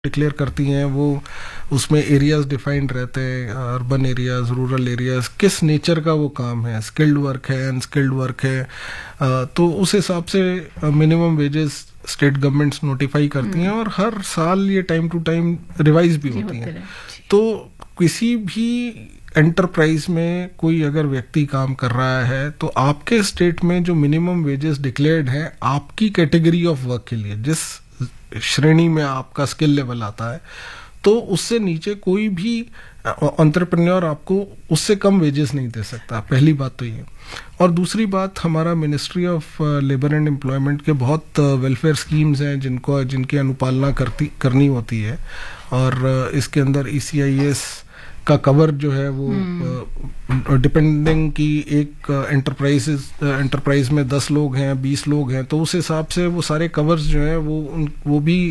Declare करती हैं वो उसमें एरियाज डिफाइंड रहते हैं, अर्बन एरियाज, रूरल एरियाज, किस नेचर का वो काम है, स्किल्ड वर्क है, अनस्किल्ड वर्क है, तो उस हिसाब से minimum wages state governments notify करती हैं और हर साल ये टाइम टू टाइम रिवाइज भी होती हैं। तो किसी भी एंटरप्राइज में कोई अगर व्यक्ति काम कर रहा है तो आपके स्टेट में जो मिनिमम वेजेस डिक्लेयर्ड है आपकी कैटेगरी ऑफ वर्क के लिए, जिस श्रेणी में आपका स्किल लेवल आता है, तो उससे नीचे कोई भी एंटरप्रेन्योर आपको उससे कम वेजेस नहीं दे सकता। पहली बात तो ये। और दूसरी बात, हमारा ministry of labour and employment के बहुत वेलफेयर स्कीम्स हैं जिनकी अनुपालना करनी होती है, और इसके अंदर ECIS का कवर जो है वो डिपेंडिंग की एक एंटरप्राइज में 10 लोग हैं, 20 लोग हैं, तो उस हिसाब से वो सारे कवर्स जो है वो भी